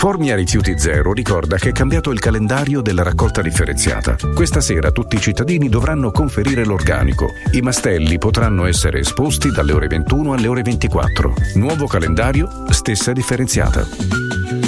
Formia Rifiuti Zero ricorda che è cambiato il calendario della raccolta differenziata. Questa sera tutti i cittadini dovranno conferire l'organico. I mastelli potranno essere esposti dalle ore 21 alle ore 24. Nuovo calendario, stessa differenziata.